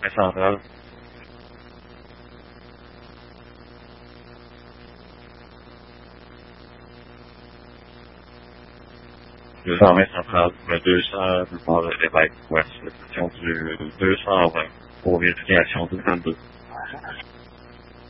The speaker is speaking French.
central. 220 central, le 200 boulevard de l'évêque ouest, section du 220 pour vérification du 22.